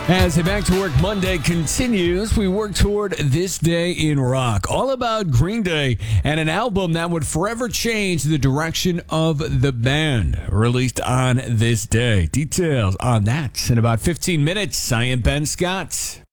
As a Back to Work Monday continues, we work toward This Day in Rock, all about Green Day and an album that would forever change the direction of the band, released on this day. Details on that in about 15 minutes. I am Ben Scott.